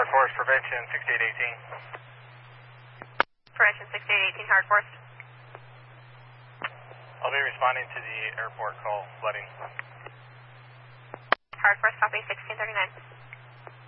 Forest Prevention 6818. Prevention 6818, Hard Forest. I'll be responding to the airport call, flooding. Hard Forest, copy 1639.